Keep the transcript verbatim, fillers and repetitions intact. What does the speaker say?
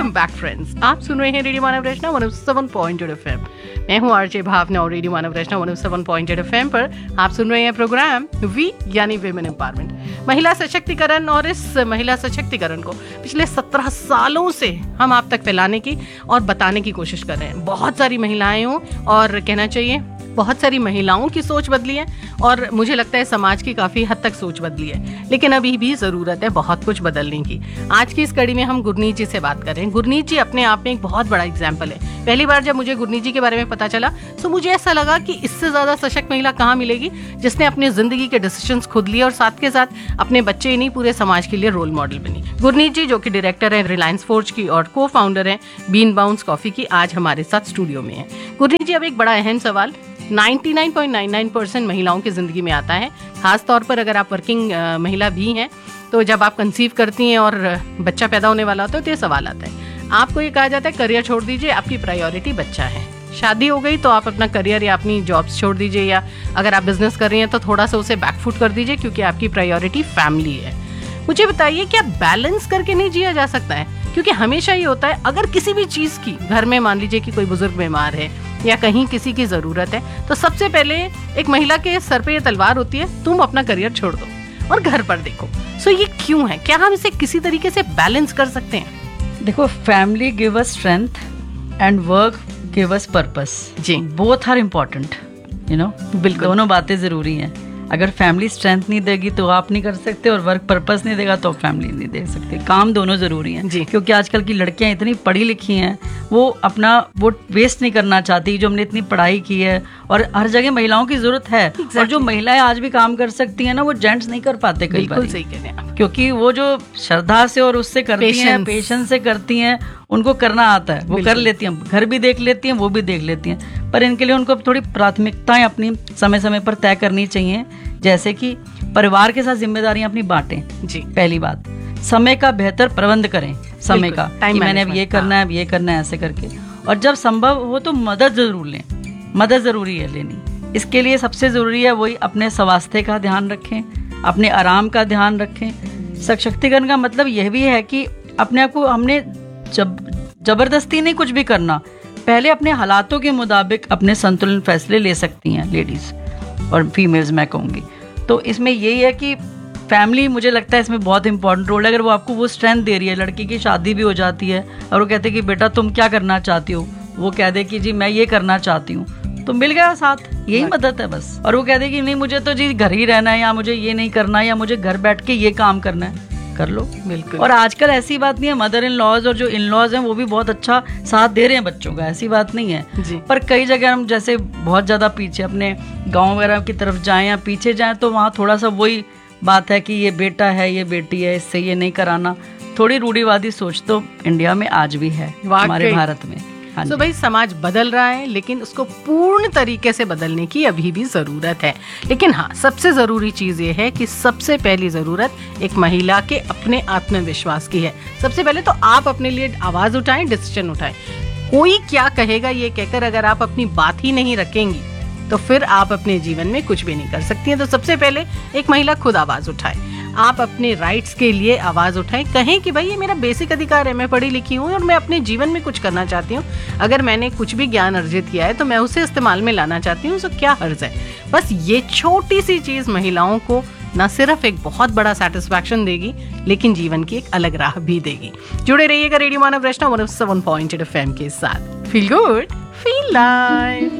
Welcome back friends, आप सुन रहे हैं रेडियो मानव रचना one O seven point eight FM. मैं हूं आरजे भावना और रेडियो मानव रचना one O seven point eight FM पर आप सुन रहे हैं प्रोग्राम वी यानी विमेन एम्पावरमेंट, महिला सशक्तिकरण। और इस महिला सशक्तिकरण को पिछले सत्रह सालों से हम आप तक फैलाने की और बताने की कोशिश कर रहे हैं। बहुत सारी महिलाएं हों और कहना चाहिए बहुत सारी महिलाओं की सोच बदली है और मुझे लगता है समाज की काफ़ी हद तक सोच बदली है, लेकिन अभी भी ज़रूरत है बहुत कुछ बदलने की। आज की इस कड़ी में हम गुरनीत जी से बात कर रहे हैं। गुरनीत जी अपने आप में एक बहुत बड़ा एग्जाम्पल है। पहली बार जब मुझे गुरनीत जी के बारे में पता चला तो मुझे ऐसा लगा कि इससे ज़्यादा सशक्त महिला कहाँ मिलेगी जिसने अपनी ज़िंदगी के डिसीजंस खुद लिए और साथ के साथ अपने बच्चे ही नहीं पूरे समाज के लिए रोल मॉडल बनी। गुरनीत जी जो कि डायरेक्टर है रिलायंस फोर्ज की और को फाउंडर है बीन बाउंस कॉफ़ी की, आज हमारे साथ स्टूडियो में है। गुरनीत जी, अब एक बड़ा अहम सवाल निन्यानवे पॉइंट नौ नौ परसेंट महिलाओं की ज़िंदगी में आता है, खास तौर पर अगर आप वर्किंग महिला भी हैं। तो जब आप कंसीव करती हैं और बच्चा पैदा होने वाला होता है तो ये सवाल आता है, आपको ये कहा जाता है करियर छोड़ दीजिए, आपकी प्रायोरिटी बच्चा है। शादी हो गई तो आप अपना करियर या अपनी जॉब्स छोड़ दीजिए, या अगर आप बिजनेस कर रही हैं तो थोड़ा सा उसे बैकफुट कर दीजिए क्योंकि आपकी प्रायोरिटी फैमिली है। मुझे बताइए क्या बैलेंस करके नहीं जिया जा सकता है? क्योंकि हमेशा ये होता है अगर किसी भी चीज़ की, घर में मान लीजिए कि कोई बुजुर्ग बीमार है या कहीं किसी की ज़रूरत है, तो सबसे पहले एक महिला के सर पे ये तलवार होती है, तुम अपना करियर छोड़ दो और घर पर देखो। सो ये क्यों है? क्या हम इसे किसी तरीके से बैलेंस कर सकते हैं? देखो, family give us strength and work give us purpose. Ji, both are important, you know, बिल्कुल दोनों बातें ज़रूरी हैं। अगर फैमिली स्ट्रेंथ नहीं देगी तो आप नहीं कर सकते, और वर्क पर्पस नहीं देगा तो फैमिली नहीं दे सकते। काम दोनों ज़रूरी हैं जी, क्योंकि आजकल की लड़कियां इतनी पढ़ी लिखी हैं, वो अपना वो वेस्ट नहीं करना चाहती जो हमने इतनी पढ़ाई की है, और हर जगह महिलाओं की ज़रूरत है। exactly. और जो महिलाएं आज भी काम कर सकती हैं ना, वो जेंट्स नहीं कर पाते कई बार। सही कह रहे हैं आप, क्योंकि वो जो श्रद्धा से और उससे करती हैं, पेशेंस से करती हैं, उनको करना आता है, वो कर लेती हैं, घर भी देख लेती हैं, वो भी देख लेती हैं। पर इनके लिए उनको थोड़ी प्राथमिकताएं अपनी समय समय पर तय करनी चाहिए, जैसे कि परिवार के साथ जिम्मेदारियां अपनी बांटें जी। पहली बात, समय का बेहतर प्रबंध करें, समय का कि मैंने अब ये करना है, अब ये करना है, ऐसे करके। और जब संभव हो तो मदद जरूर लें, मदद जरूरी है लेनी। इसके लिए सबसे जरूरी है वही अपने स्वास्थ्य का ध्यान रखें, अपने आराम का ध्यान रखें। सशक्तिकरण का मतलब यह भी है कि अपने आप को हमने जब जबरदस्ती नहीं कुछ भी करना, पहले अपने हालातों के मुताबिक अपने संतुलन फैसले ले सकती हैं लेडीज और फीमेल्स, मैं कहूँगी। तो इसमें यही है कि फैमिली, मुझे लगता है इसमें बहुत इंपॉर्टेंट रोल है। अगर वो आपको वो स्ट्रेंथ दे रही है, लड़की की शादी भी हो जाती है और वो कहते हैं कि बेटा तुम क्या करना चाहती हो, वो कह दे कि जी मैं ये करना चाहती हूँ, तो मिल गया साथ, यही मदद है बस। और वो कह दे कि नहीं मुझे तो जी घर ही रहना है, या मुझे ये नहीं करना है, या मुझे घर बैठ के ये काम करना है, कर लो, बिल्कुल। और आजकल ऐसी बात नहीं है, मदर इन लॉज और जो इन लॉज हैं वो भी बहुत अच्छा साथ दे रहे हैं बच्चों का, ऐसी बात नहीं है जी। पर कई जगह हम जैसे बहुत ज्यादा पीछे अपने गांव वगैरह की तरफ जाएं या पीछे जाएं, तो वहाँ थोड़ा सा वही बात है कि ये बेटा है, ये बेटी है, इससे ये नहीं कराना। थोड़ी रूढ़िवादी सोच तो इंडिया में आज भी है, हमारे भारत में। हाँ तो भाई समाज बदल रहा है, लेकिन उसको पूर्ण तरीके से बदलने की अभी भी ज़रूरत है। लेकिन हाँ, सबसे ज़रूरी चीज़ ये है कि सबसे पहली ज़रूरत एक महिला के अपने आत्मविश्वास की है। सबसे पहले तो आप अपने लिए आवाज़ उठाएं, डिसीजन उठाएं। कोई क्या कहेगा ये कहकर अगर आप अपनी बात ही नहीं रखेंगी तो फिर आप अपने जीवन में कुछ भी नहीं कर सकती हैं। तो सबसे पहले एक महिला खुद आवाज़ उठाए, आप अपने राइट्स के लिए आवाज़ उठाएं, कहें कि भाई ये मेरा बेसिक अधिकार है, मैं पढ़ी लिखी हूँ और मैं अपने जीवन में कुछ करना चाहती हूँ। अगर मैंने कुछ भी ज्ञान अर्जित किया है तो मैं उसे इस्तेमाल में लाना चाहती हूँ, तो क्या हर्ज है। बस ये छोटी सी चीज़ महिलाओं को न सिर्फ एक बहुत बड़ा सेटिस्फैक्शन देगी, लेकिन जीवन की एक अलग राह भी देगी। जुड़े रहिएगा रेडियो मानव रचना one O seven point eight FM के साथ। Feel good, feel live.